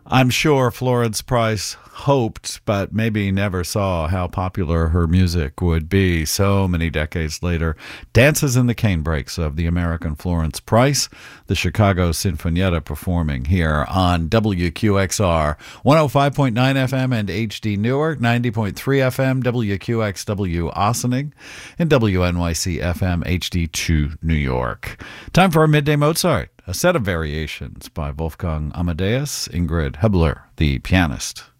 I'm sure Florence Price hoped, but maybe never saw how popular her music would be so many decades later. Dances in the Canebrakes of the American Florence Price, the Chicago Sinfonietta performing here on WQXR 105.9 FM and HD Newark, 90.3 FM, WQXW Ossining, and WNYC FM HD2 New York. Time for our Midday Mozart, a set of variations by Wolfgang Amadeus, Ingrid Hebler, the pianist.